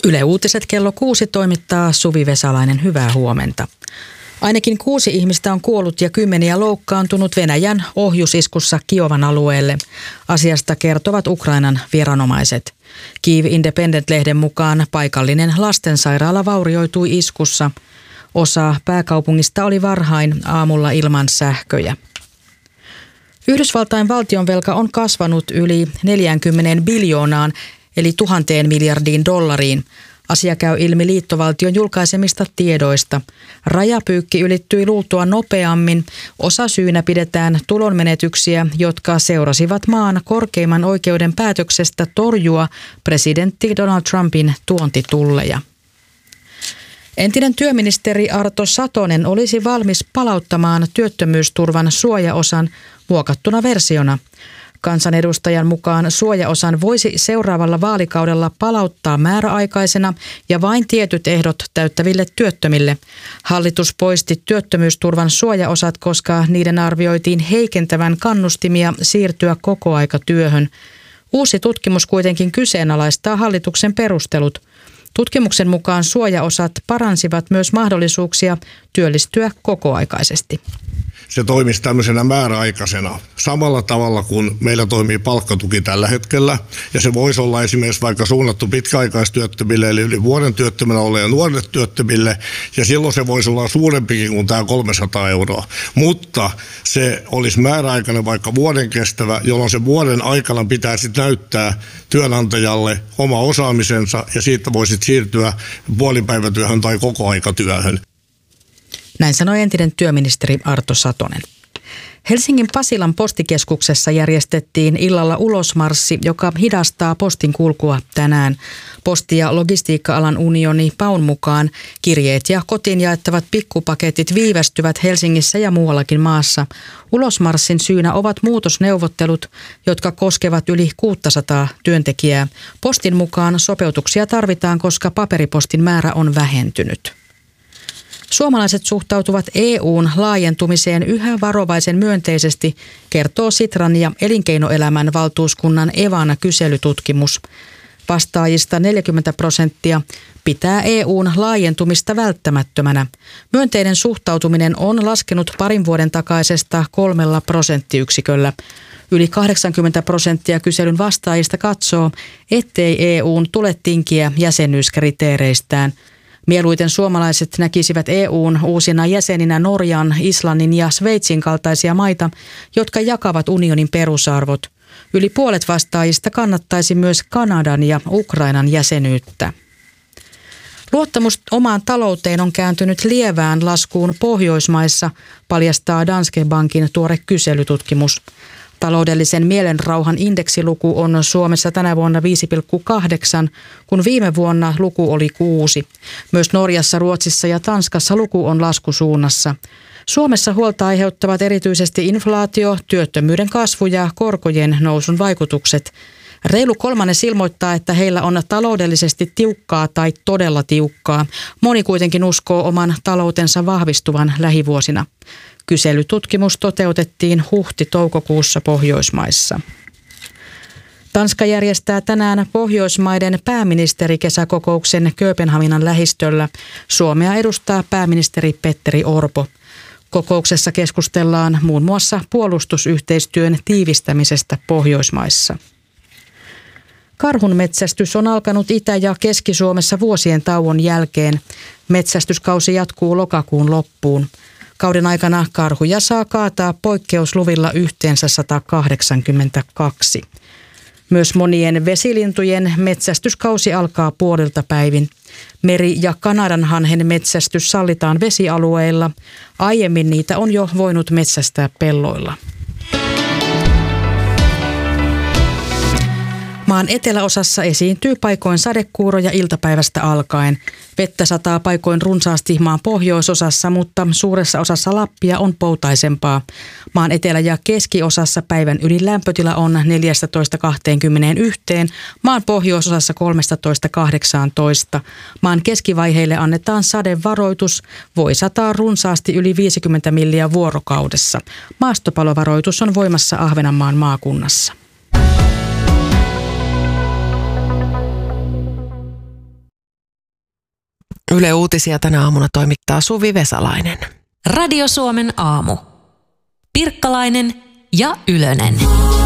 Yle Uutiset kello 6 toimittaa Suvi Vesalainen. Hyvää huomenta. Ainakin 6 ihmistä on kuollut ja 10 loukkaantunut Venäjän ohjusiskussa Kiovan alueelle. Asiasta kertovat Ukrainan viranomaiset. Kyiv Independent-lehden mukaan paikallinen lastensairaala vaurioitui iskussa. Osa pääkaupungista oli varhain aamulla ilman sähköjä. Yhdysvaltain valtionvelka on kasvanut yli 40 biljoonaan eli 1000 miljardiin dollariin. Asia käy ilmi liittovaltion julkaisemista tiedoista. Rajapyykki ylittyi luultua nopeammin. Osasyynä pidetään tulonmenetyksiä, jotka seurasivat maan korkeimman oikeuden päätöksestä torjua presidentti Donald Trumpin tuontitulleja. Entinen työministeri Arto Satonen olisi valmis palauttamaan työttömyysturvan suojaosan muokattuna versiona. Kansanedustajan mukaan suojaosan voisi seuraavalla vaalikaudella palauttaa määräaikaisena ja vain tietyt ehdot täyttäville työttömille. Hallitus poisti työttömyysturvan suojaosat, koska niiden arvioitiin heikentävän kannustimia siirtyä kokoaikatyöhön. Uusi tutkimus kuitenkin kyseenalaistaa hallituksen perustelut. Tutkimuksen mukaan suojaosat paransivat myös mahdollisuuksia työllistyä kokoaikaisesti. Se toimisi tämmöisenä määräaikaisena samalla tavalla kuin meillä toimii palkkatuki tällä hetkellä. Ja se voisi olla esimerkiksi vaikka suunnattu pitkäaikaistyöttömille eli yli vuoden työttömänä olleille nuorille työttömille. Ja silloin se voisi olla suurempikin kuin tämä 300 €. Mutta se olisi määräaikainen vaikka vuoden kestävä, jolloin se vuoden aikana pitäisi näyttää työnantajalle oma osaamisensa ja siitä voisit siirtyä puolipäivätyöhön tai kokoaikatyöhön. Näin sanoi entinen työministeri Arto Satonen. Helsingin Pasilan postikeskuksessa järjestettiin illalla ulosmarssi, joka hidastaa postin kulkua tänään. Posti- ja logistiikka-alan unioni PAUn mukaan kirjeet ja kotiin jaettavat pikkupaketit viivästyvät Helsingissä ja muuallakin maassa. Ulosmarssin syynä ovat muutosneuvottelut, jotka koskevat yli 600 työntekijää. Postin mukaan sopeutuksia tarvitaan, koska paperipostin määrä on vähentynyt. Suomalaiset suhtautuvat EU:n laajentumiseen yhä varovaisen myönteisesti, kertoo Sitran ja elinkeinoelämän valtuuskunnan Evana kyselytutkimus. Vastaajista 40% pitää EU:n laajentumista välttämättömänä. Myönteinen suhtautuminen on laskenut parin vuoden takaisesta 3 prosenttiyksiköllä. Yli 80% kyselyn vastaajista katsoo, ettei EU:n tule tinkiä jäsenyyskriteereistään. Mieluiten suomalaiset näkisivät EU:n uusina jäseninä Norjan, Islannin ja Sveitsin kaltaisia maita, jotka jakavat unionin perusarvot. Yli puolet vastaajista kannattaisi myös Kanadan ja Ukrainan jäsenyyttä. Luottamus omaan talouteen on kääntynyt lievään laskuun Pohjoismaissa, paljastaa Danske Bankin tuore kyselytutkimus. Taloudellisen mielenrauhan indeksiluku on Suomessa tänä vuonna 5,8, kun viime vuonna luku oli 6. Myös Norjassa, Ruotsissa ja Tanskassa luku on laskusuunnassa. Suomessa huolta aiheuttavat erityisesti inflaatio, työttömyyden kasvu ja korkojen nousun vaikutukset. Reilu kolmannes ilmoittaa, että heillä on taloudellisesti tiukkaa tai todella tiukkaa. Moni kuitenkin uskoo oman taloutensa vahvistuvan lähivuosina. Kyselytutkimus toteutettiin huhti-toukokuussa Pohjoismaissa. Tanska järjestää tänään Pohjoismaiden pääministerikesäkokouksen Kööpenhaminan lähistöllä. Suomea edustaa pääministeri Petteri Orpo. Kokouksessa keskustellaan muun muassa puolustusyhteistyön tiivistämisestä Pohjoismaissa. Karhunmetsästys on alkanut Itä- ja Keski-Suomessa vuosien tauon jälkeen. Metsästyskausi jatkuu lokakuun loppuun. Kauden aikana karhuja saa kaataa poikkeusluvilla yhteensä 182. Myös monien vesilintujen metsästyskausi alkaa puolilta päivin. Meri- ja kanadanhanhen metsästys sallitaan vesialueilla. Aiemmin niitä on jo voinut metsästää pelloilla. Maan eteläosassa esiintyy paikoin sadekuuroja iltapäivästä alkaen. Vettä sataa paikoin runsaasti maan pohjoisosassa, mutta suuressa osassa Lappia on poutaisempaa. Maan etelä- ja keskiosassa päivän ylilämpötila on 14-21, maan pohjoisosassa 13-18. Maan keskivaiheille annetaan sadevaroitus, voi sataa runsaasti yli 50 milliä vuorokaudessa. Maastopalovaroitus on voimassa Ahvenanmaan maakunnassa. Yle Uutisia tänä aamuna toimittaa Suvi Vesalainen. Radio Suomen aamu. Pirkkalainen ja Ylönen.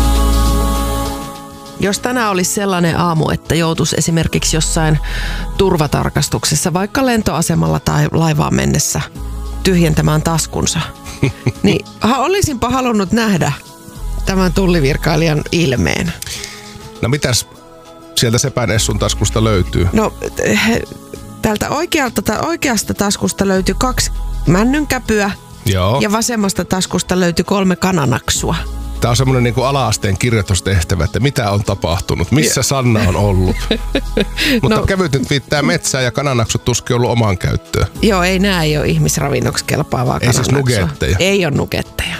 Jos tänään olisi sellainen aamu, että joutuisi esimerkiksi jossain turvatarkastuksessa, vaikka lentoasemalla tai laivaan mennessä, tyhjentämään taskunsa, niin olisinpa halunnut nähdä tämän tullivirkailijan ilmeen. No mitäs sieltä Sepän Essun taskusta löytyy? No täältä oikeasta taskusta löytyi 2 männynkäpyä. Joo. Ja vasemmasta taskusta löytyi 3 kananaksua. Tämä on semmoinen niin kuin ala-asteen kirjoitustehtävä, että mitä on tapahtunut, missä Sanna on ollut. Mutta kevyt nyt viittää metsää ja kananaksut tuskin ollut omaan käyttöön. Joo, ei nämä ei ole ihmisravinnoksi kelpaavaa kananaksua. Ei siis nugetteja. Ei ole nugetteja.